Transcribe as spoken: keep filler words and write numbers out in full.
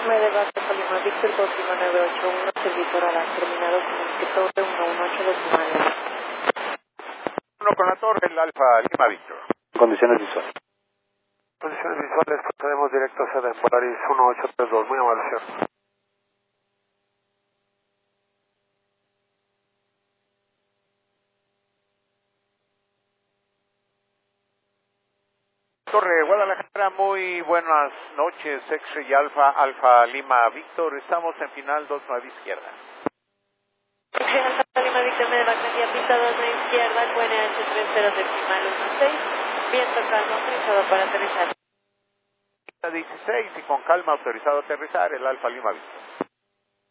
Medevac Lima Víctor dos cinco nueve ocho uno, servicio radar terminado con el Torre uno uno ocho decimales. Uno con la torre, el Alfa Lima Víctor. Condiciones visuales. Condiciones visuales, procedemos directo a sede en Polaris uno ocho tres dos, muy amable, señor. Torre Guadalajara, muy buenas noches, X-Ray Alfa, Alfa Lima Víctor, estamos en final dos nueve izquierda. Alfa Lima Víctor, Medevac Santiago, pista dos nueve izquierda, Q N H tres cero decimal uno seis, viento calmo, autorizado para aterrizar. dieciséis y con calma autorizado a aterrizar, el Alfa Lima Víctor.